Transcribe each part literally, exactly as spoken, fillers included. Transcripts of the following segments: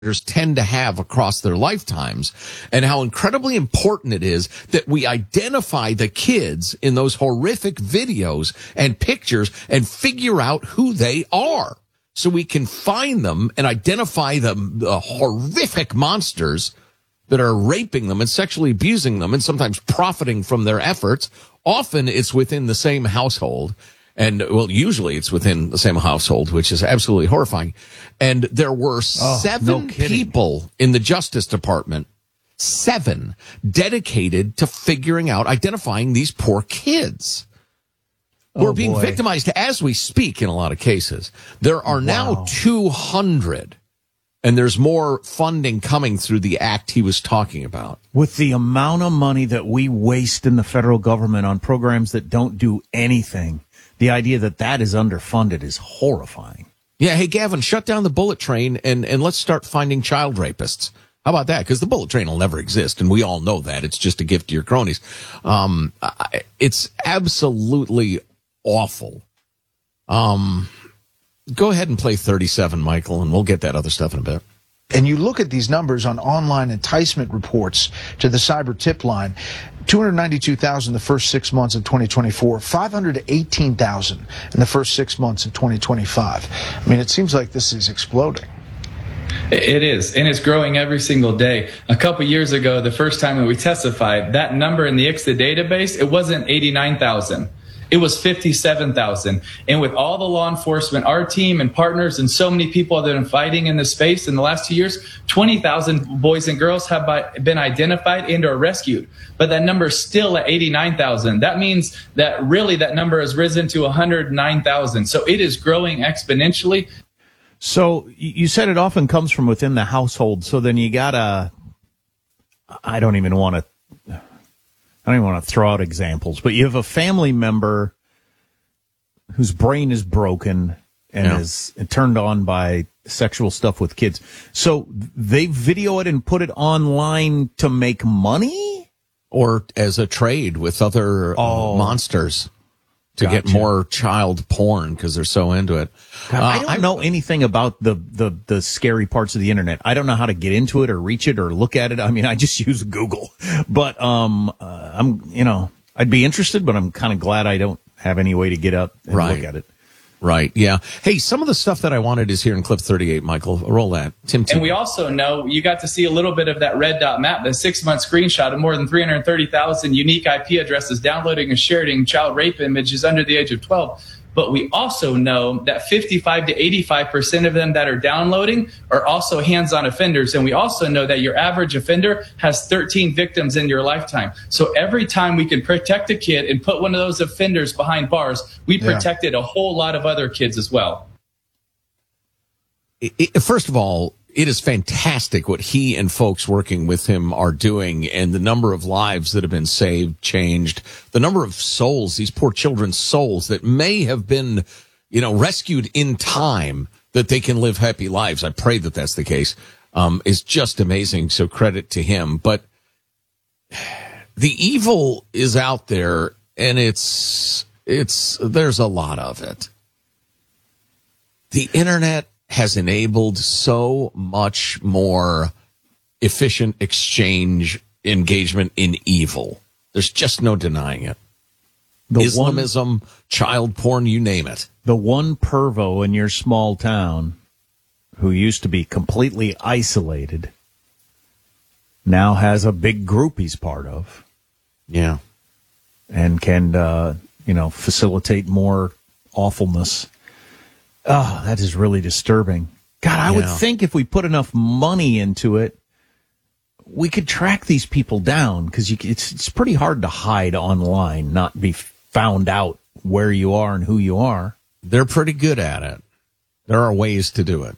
tend to have across their lifetimes, and how incredibly important it is that we identify the kids in those horrific videos and pictures and figure out who they are so we can find them and identify the, the horrific monsters that are raping them and sexually abusing them and sometimes profiting from their efforts. Often it's within the same household. And, well, usually it's within the same household, which is absolutely horrifying. And there were oh, seven no people in the Justice Department, seven, dedicated to figuring out, identifying these poor kids who oh, are being boy. victimized as we speak in a lot of cases. There are wow. now two hundred, and there's more funding coming through the act he was talking about. With the amount of money that we waste in the federal government on programs that don't do anything, the idea that that is underfunded is horrifying. Yeah, hey, Gavin, shut down the bullet train and, and let's start finding child rapists. How about that? Because the bullet train will never exist, and we all know that. It's just a gift to your cronies. Um, I, it's absolutely awful. Um, go ahead and play thirty-seven, Michael, and we'll get that other stuff in a bit. And you look at these numbers on online enticement reports to the cyber tip line, two hundred ninety-two thousand the first six months of twenty twenty-four, five hundred eighteen thousand in the first six months of twenty twenty-five. I mean, it seems like this is exploding. It is, and it's growing every single day. A couple years ago, the first time that we testified, that number in the I C S A database, it wasn't eighty-nine thousand. It was fifty-seven thousand. And with all the law enforcement, our team and partners and so many people that have been fighting in this space in the last two years, twenty thousand boys and girls have been identified and are rescued. But that number is still at eighty-nine thousand. That means that really that number has risen to one hundred nine thousand. So it is growing exponentially. So you said it often comes from within the household. So then you gotta, I don't even want to, I don't even want to throw out examples, but you have a family member whose brain is broken and yeah. is turned on by sexual stuff with kids. So they video it and put it online to make money? Or as a trade with other oh, uh, monsters to gotcha. get more child porn because they're so into it. God, uh, I don't I, know anything about the, the, the scary parts of the internet. I don't know how to get into it or reach it or look at it. I mean, I just use Google. But um, uh, I'm, you know, I'd be interested, but I'm kind of glad I don't have any way to get up and right. look at it. Right, yeah. Hey, some of the stuff that I wanted is here in clip thirty-eight, Michael. Roll that. Tim, Tim. And we also know you got to see a little bit of that red dot map, the six-month screenshot of more than three hundred thirty thousand unique I P addresses downloading and sharing child rape images under the age of twelve. But we also know that fifty-five to eighty-five percent of them that are downloading are also hands-on offenders. And we also know that your average offender has thirteen victims in your lifetime. So every time we can protect a kid and put one of those offenders behind bars, we protected yeah. a whole lot of other kids as well. It, it, first of all, it is fantastic what he and folks working with him are doing, and the number of lives that have been saved, changed, the number of souls, these poor children's souls that may have been, you know, rescued in time, that they can live happy lives. I pray that that's the case, um, is just amazing. So credit to him. But the evil is out there, and it's, it's, there's a lot of it. The internet has enabled so much more efficient exchange, engagement in evil. There's just no denying it. The Islamism, one, child porn, you name it. The one pervo in your small town who used to be completely isolated now has a big group he's part of. Yeah. And can, uh, you know, facilitate more awfulness. Oh, that is really disturbing. God, I yeah. would think if we put enough money into it, we could track these people down, because it's it's pretty hard to hide online, not be found out where you are and who you are. They're pretty good at it. There are ways to do it.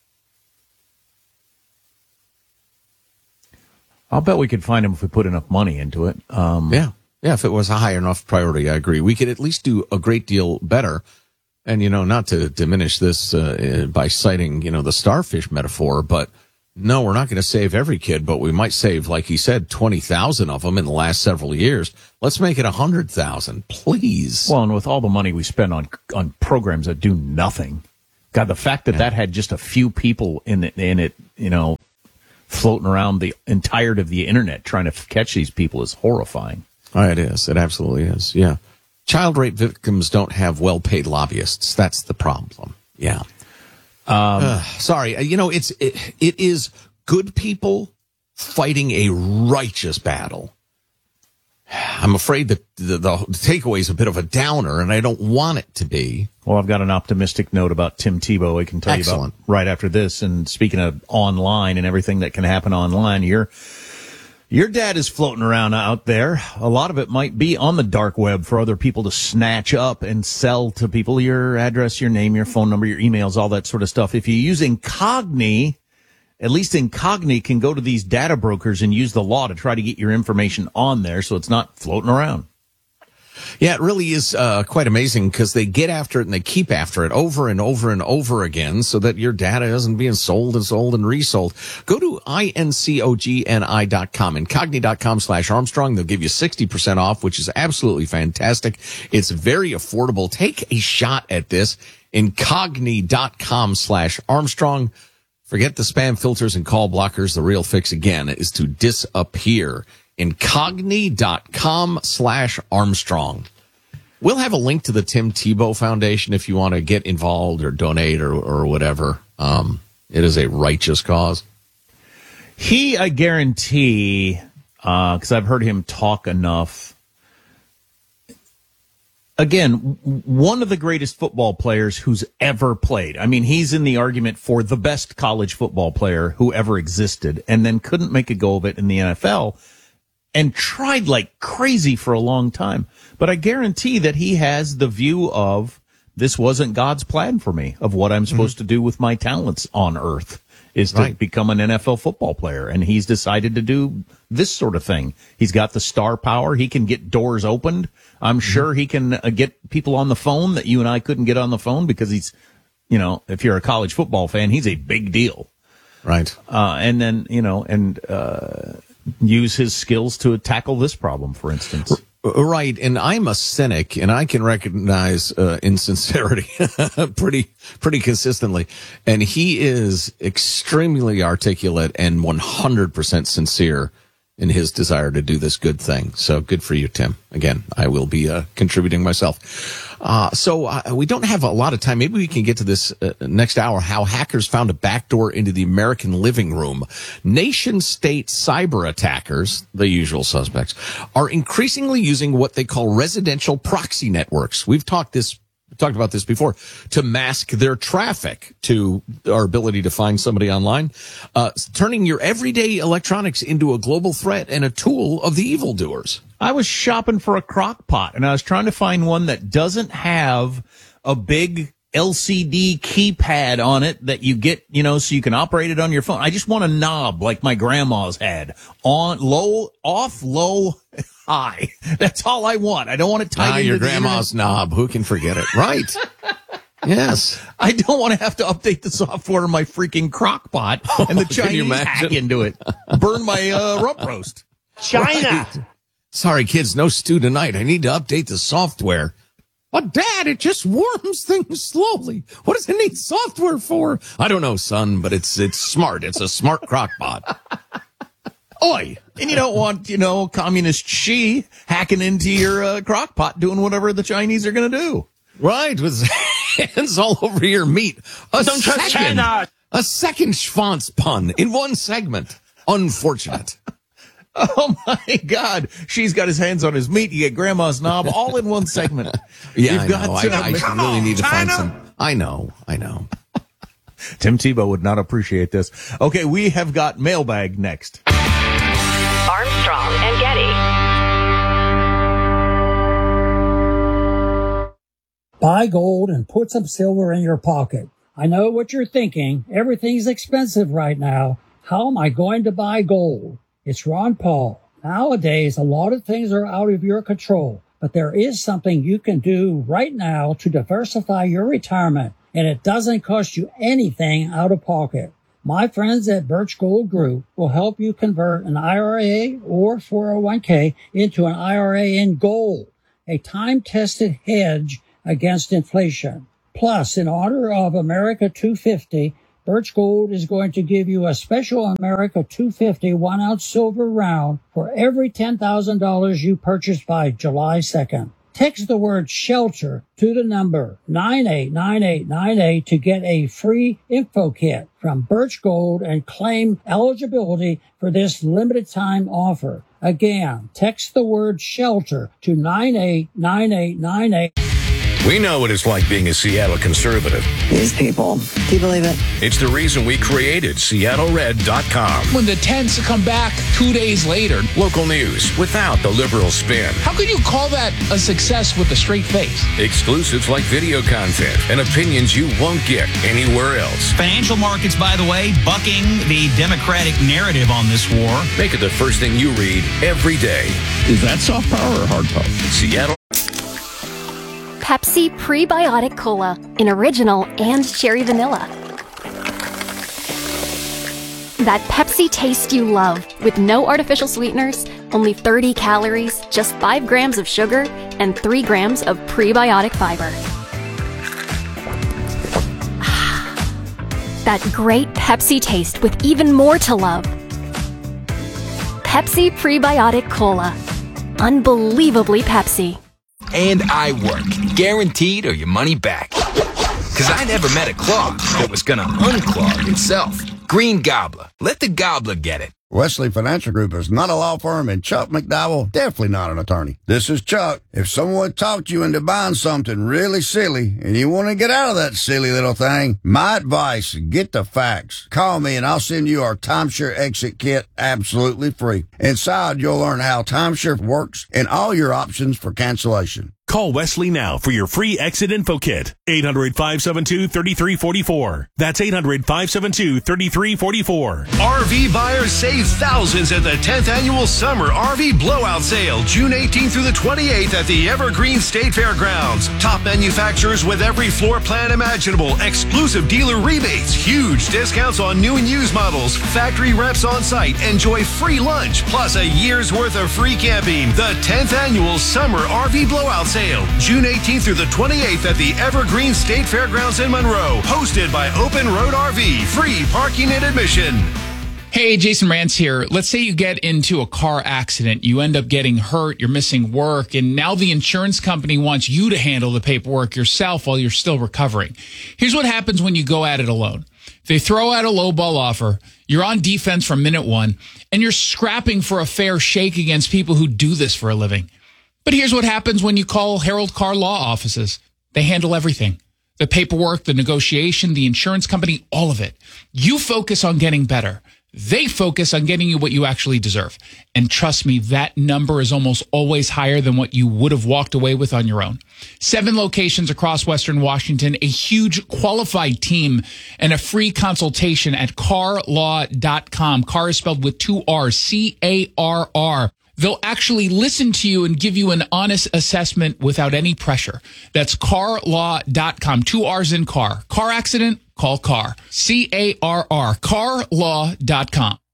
I'll bet we could find them if we put enough money into it. Um, yeah. Yeah, if it was a high enough priority, I agree. We could at least do a great deal better. And, you know, not to diminish this uh, by citing, you know, the starfish metaphor, but no, we're not going to save every kid, but we might save, like he said, twenty thousand of them in the last several years. Let's make it one hundred thousand, please. Well, and with all the money we spend on on programs that do nothing, God, the fact that Yeah. that had just a few people in it, in it, you know, floating around the entirety of the internet trying to f- catch these people is horrifying. Oh, it is. It absolutely is. Yeah. Child rape victims don't have well-paid lobbyists. That's the problem. Yeah. Um, uh, sorry. You know, it's it, it is good people fighting a righteous battle. I'm afraid that the, the takeaway is a bit of a downer, and I don't want it to be. Well, I've got an optimistic note about Tim Tebow I can tell Excellent. you about right after this. And speaking of online and everything that can happen online, your your dad is floating around out there. A lot of it might be on the dark web for other people to snatch up and sell to people your address, your name, your phone number, your emails, all that sort of stuff. If you use Incogni, at least Incogni can go to these data brokers and use the law to try to get your information on there so it's not floating around. Yeah, it really is uh, quite amazing because they get after it and they keep after it over and over and over again so that your data isn't being sold and sold and resold. Go to incogni dot com, incogni dot com slash Armstrong. They'll give you sixty percent off, which is absolutely fantastic. It's very affordable. Take a shot at this. incogni dot com slash Armstrong. Forget the spam filters and call blockers. The real fix, again, is to disappear. incogni dot com slash Armstrong. We'll have a link to the Tim Tebow Foundation if you want to get involved or donate or, or whatever. Um, it is a righteous cause. He, I guarantee, uh, because I've heard him talk enough. Again, one of the greatest football players who's ever played. I mean, he's in the argument for the best college football player who ever existed, and then couldn't make a go of it in the N F L. And tried like crazy for a long time. But I guarantee that he has the view of this wasn't God's plan for me, of what I'm supposed mm-hmm. to do with my talents on earth, is to right. become an N F L football player. And he's decided to do this sort of thing. He's got the star power. He can get doors opened. I'm mm-hmm. sure he can uh, get people on the phone that you and I couldn't get on the phone because he's, you know, if you're a college football fan, he's a big deal. Right. Uh, and then, you know, and, uh, use his skills to tackle this problem, for instance. Right. And I'm a cynic, and I can recognize uh, insincerity pretty pretty consistently. And he is extremely articulate and one hundred percent sincere in his desire to do this good thing. So good for you, Tim. Again, I will be uh, contributing myself. Uh, so uh, we don't have a lot of time. Maybe we can get to this uh, next hour, how hackers found a backdoor into the American living room. Nation-state cyber attackers, the usual suspects, are increasingly using what they call residential proxy networks. We've talked this talked about this before, to mask their traffic to our ability to find somebody online, uh, turning your everyday electronics into a global threat and a tool of the evildoers. I was shopping for a crock pot, and I was trying to find one that doesn't have a big L C D keypad on it that you get, you know, so you can operate it on your phone. I just want a knob like my grandma's had. On, low, off, low, high. That's all I want. I don't want it tied ah, into your the grandma's internet. knob. Who can forget it? Right. Yes. I don't want to have to update the software on my freaking crock pot and the Oh, can you Chinese imagine? hack into it. Burn my uh, rump roast. China. Right. Sorry, kids, no stew tonight. I need to update the software. But, Dad, it just warms things slowly. What does it need software for? I don't know, son, but it's it's smart. It's a smart crock pot. Oi! And you don't want, you know, communist Xi hacking into your uh, crock pot doing whatever the Chinese are going to do. Right, with hands all over your meat. A Don't trust second, China. a second Schwanz pun in one segment. Unfortunate. Oh, my God. She's got his hands on his meat. You get grandma's knob all in one segment. Yeah, You've I got know. I, to- I Come really on, need to find China. some. I know. I know. Tim Tebow would not appreciate this. Okay, we have got mailbag next. Armstrong and Getty. Buy gold and put some silver in your pocket. I know what you're thinking. Everything's expensive right now. How am I going to buy gold? It's Ron Paul. Nowadays, a lot of things are out of your control, but there is something you can do right now to diversify your retirement, and it doesn't cost you anything out of pocket. My friends at Birch Gold Group will help you convert an I R A or four oh one k into an I R A in gold, a time-tested hedge against inflation. Plus, in honor of America two fifty, Birch Gold is going to give you a special America two fifty one-ounce silver round for every ten thousand dollars you purchase by July second. Text the word SHELTER to the number nine eight nine eight nine eight to get a free info kit from Birch Gold and claim eligibility for this limited time offer. Again, text the word SHELTER to nine eight nine eight nine eight. We know what it's like being a Seattle conservative. These people. Do you believe it? It's the reason we created Seattle Red dot com. When the tents come back two days later. Local news without the liberal spin. How could you call that a success with a straight face? Exclusives like video content and opinions you won't get anywhere else. Financial markets, by the way, bucking the Democratic narrative on this war. Make it the first thing you read every day. Is that soft power or hard power? Seattle. Pepsi Prebiotic Cola in original and cherry vanilla. That Pepsi taste you love with no artificial sweeteners, only thirty calories, just five grams of sugar, and three grams of prebiotic fiber. That great Pepsi taste with even more to love. Pepsi Prebiotic Cola. Unbelievably Pepsi. And I work, guaranteed or your money back. Cause I never met a clog that was gonna unclog itself. Green Gobbler, let the gobbler get it. Wesley Financial Group is not a law firm, and Chuck McDowell definitely not an attorney. This is Chuck. If someone talked you into buying something really silly and you want to get out of that silly little thing, my advice, get the facts. Call me and I'll send you our timeshare exit kit absolutely free. Inside, you'll learn how timeshare works and all your options for cancellation. Call Wesley now for your free exit info kit. eight hundred, five seven two, three three four four. That's eight hundred, five seven two, three three four four. R V buyers save thousands at the tenth Annual Summer R V Blowout Sale, June eighteenth through the twenty-eighth at the Evergreen State Fairgrounds. Top manufacturers with every floor plan imaginable, exclusive dealer rebates, huge discounts on new and used models, factory reps on site, enjoy free lunch, plus a year's worth of free camping. The tenth Annual Summer R V Blowout Sale. Sale, June eighteenth through the twenty-eighth at the Evergreen State Fairgrounds in Monroe. Hosted by Open Road R V. Free parking and admission. Hey, Jason Rantz here. Let's say you get into a car accident. You end up getting hurt. You're missing work. And now the insurance company wants you to handle the paperwork yourself while you're still recovering. Here's what happens when you go at it alone. They throw out a lowball offer. You're on defense from minute one. And you're scrapping for a fair shake against people who do this for a living. But here's what happens when you call Harold Carr Law Offices. They handle everything. The paperwork, the negotiation, the insurance company, all of it. You focus on getting better. They focus on getting you what you actually deserve. And trust me, that number is almost always higher than what you would have walked away with on your own. Seven locations across Western Washington, a huge qualified team, and a free consultation at carr law dot com. Carr is spelled with two R's, C A R R. They'll actually listen to you and give you an honest assessment without any pressure. That's carr law dot com. Two R's in car. Car accident? Call Carr. C A R R. carr law dot com.